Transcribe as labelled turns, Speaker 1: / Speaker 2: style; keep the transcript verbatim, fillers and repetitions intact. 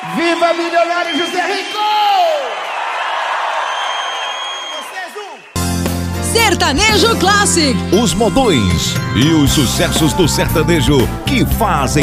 Speaker 1: Viva milionário José Rico!
Speaker 2: Sertanejo Classic.
Speaker 3: Os modões e os sucessos do sertanejo que fazem